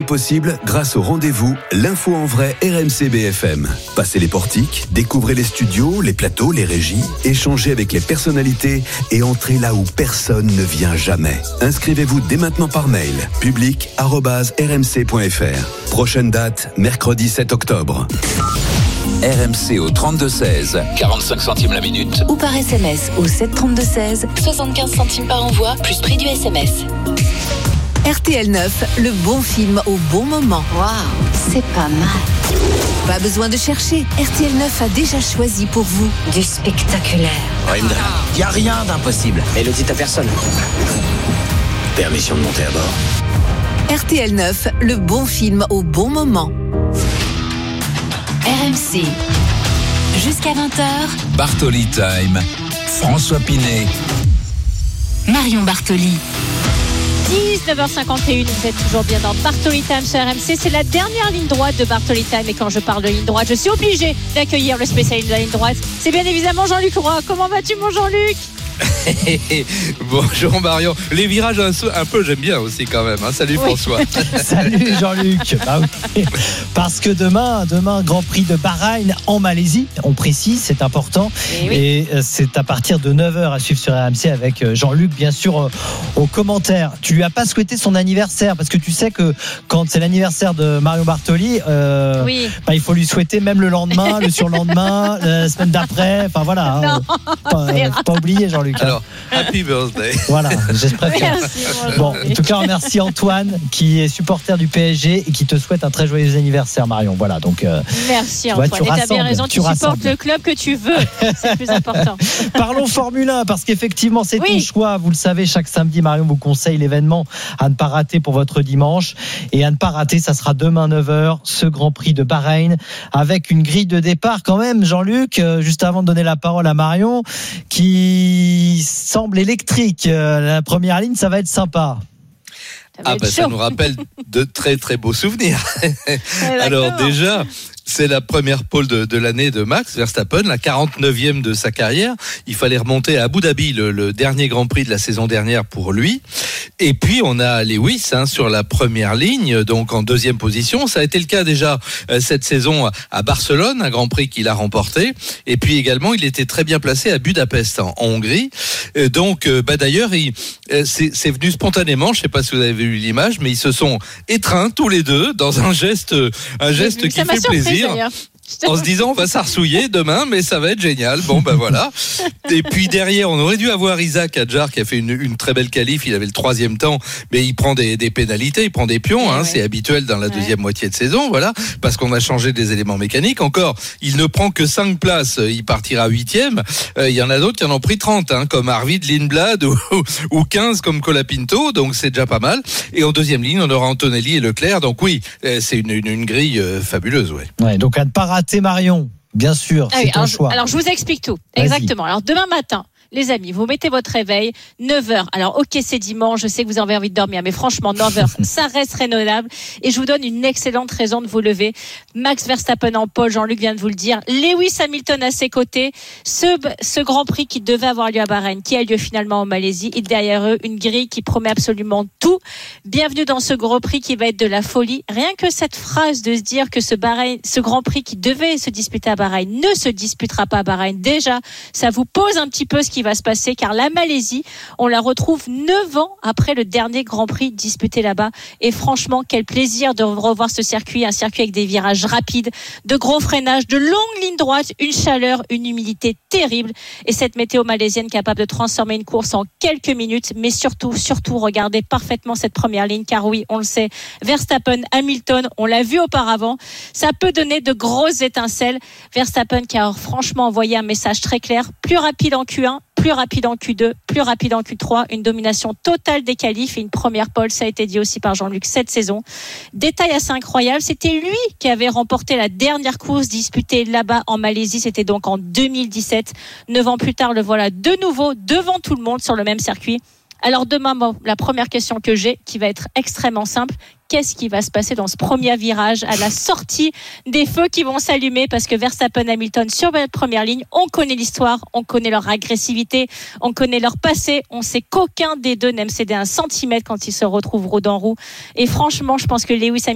possible grâce au rendez-vous L'info en vrai RMC BFM. Passez les portiques, découvrez les studios, les plateaux, les régies, échangez avec les personnalités et entrez là où personne ne vient jamais. Inscrivez-vous dès maintenant par mail public@rmc.fr. Prochaine date, mercredi 7 octobre. RMC au 32-16, 45 centimes la minute. Ou par SMS au 732-16, 75 centimes par envoi, plus prix du SMS. RTL 9, le bon film au bon moment. Waouh, c'est pas mal. Pas besoin de chercher, RTL 9 a déjà choisi pour vous du spectaculaire. Il n'y a rien d'impossible. Et le dit à personne. Permission de monter à bord. RTL 9, le bon film au bon moment. RMC, jusqu'à 20h. Bartoli Time, François Pinet. Marion Bartoli. 19h51, vous êtes toujours bien dans Bartoli Time sur RMC. C'est la dernière ligne droite de Bartoli Time. Et quand je parle de ligne droite, je suis obligée d'accueillir le spécialiste de la ligne droite. C'est bien évidemment Jean-Luc Roy. Comment vas-tu, mon Jean-Luc ? Bonjour Marion. Les virages un peu j'aime bien aussi quand même. Salut François. Salut Jean-Luc. Bah oui. Parce que demain, Grand Prix de Bahreïn en Malaisie. On précise, c'est important. Et c'est à partir de 9h à suivre sur RMC avec Jean-Luc, bien sûr, aux commentaires. Tu lui as pas souhaité son anniversaire parce que tu sais que quand c'est l'anniversaire de Marion Bartoli, il faut lui souhaiter même le lendemain, le surlendemain, la semaine d'après. Enfin voilà. Pas oublier Jean-Luc. Alors, happy birthday. Voilà, j'espère. Merci, bon, en tout cas, on remercie Antoine qui est supporter du PSG et qui te souhaite un très joyeux anniversaire, Marion. Voilà, donc. Merci Antoine. Tu as bien raison. Tu supportes le club que tu veux. C'est le plus important. Parlons Formule 1 parce qu'effectivement, c'est ton choix. Vous le savez, chaque samedi, Marion vous conseille l'événement à ne pas rater pour votre dimanche et à ne pas rater. Ça sera demain 9h, ce Grand Prix de Bahreïn avec une grille de départ quand même, Jean-Luc. Juste avant de donner la parole à Marion, qui semble électrique. La première ligne, ça va être sympa. Ça nous rappelle de très très beaux souvenirs. Alors déjà, c'est la première pole de l'année de Max Verstappen, la 49e de sa carrière. Il fallait remonter à Abu Dhabi, le dernier Grand Prix de la saison dernière pour lui. Et puis on a Lewis sur la première ligne, donc en deuxième position. Ça a été le cas déjà cette saison à Barcelone, un Grand Prix qu'il a remporté. Et puis également, il était très bien placé à Budapest en Hongrie. Donc d'ailleurs, c'est venu spontanément. Je ne sais pas si vous avez vu l'image, mais ils se sont étreints tous les deux dans un geste qui fait plaisir. En se disant on va s'arsouiller demain, mais ça va être génial. Bon voilà. Et puis derrière on aurait dû avoir Isaac Hadjar qui a fait une très belle qualif. Il avait le 3e temps, mais il prend des pénalités, il prend des pions. C'est habituel dans la deuxième moitié de saison, voilà, parce qu'on a changé des éléments mécaniques. Encore, il ne prend que 5 places. Il partira 8e. Il y en a d'autres qui en ont pris 30, comme Arvid Lindblad ou 15 comme Colapinto. Donc c'est déjà pas mal. Et en deuxième ligne, on aura Antonelli et Leclerc. Donc oui, c'est une grille fabuleuse, donc à ne pas rater Marion, bien sûr, c'est ton choix. Alors je vous explique tout. Exactement. Alors demain matin, les amis, vous mettez votre réveil, 9h. Alors, ok, c'est dimanche, je sais que vous avez envie de dormir, mais franchement, 9h, ça reste raisonnable. Et je vous donne une excellente raison de vous lever. Max Verstappen en pole, Jean-Luc vient de vous le dire. Lewis Hamilton à ses côtés. Ce Grand Prix qui devait avoir lieu à Bahreïn, qui a lieu finalement en Malaisie. Et derrière eux, une grille qui promet absolument tout. Bienvenue dans ce Grand Prix qui va être de la folie. Rien que cette phrase de se dire que ce Grand Prix qui devait se disputer à Bahreïn ne se disputera pas à Bahreïn. Déjà, ça vous pose un petit peu ce qui va se passer, car la Malaisie, on la retrouve 9 ans après le dernier Grand Prix disputé là-bas. Et franchement, quel plaisir de revoir ce circuit, un circuit avec des virages rapides, de gros freinages, de longues lignes droites, une chaleur, une humidité terrible. Et cette météo malaisienne capable de transformer une course en quelques minutes, mais surtout, regardez parfaitement cette première ligne, car oui, on le sait, Verstappen, Hamilton, on l'a vu auparavant, ça peut donner de grosses étincelles. Verstappen qui a franchement envoyé un message très clair, plus rapide en Q1, plus rapide en Q2, plus rapide en Q3, une domination totale des qualifs et une première pole, ça a été dit aussi par Jean-Luc cette saison. Détail assez incroyable, c'était lui qui avait remporté la dernière course disputée là-bas en Malaisie, c'était donc en 2017. 9 ans plus tard, le voilà de nouveau devant tout le monde sur le même circuit. Alors demain, la première question que j'ai, qui va être extrêmement simple, qu'est-ce qui va se passer dans ce premier virage à la sortie des feux qui vont s'allumer, parce que Verstappen, Hamilton sur la première ligne, on connaît l'histoire, on connaît leur agressivité, on connaît leur passé, on sait qu'aucun des deux n'aime céder un centimètre quand ils se retrouvent roue dans roue. Et franchement, je pense que Lewis Hamilton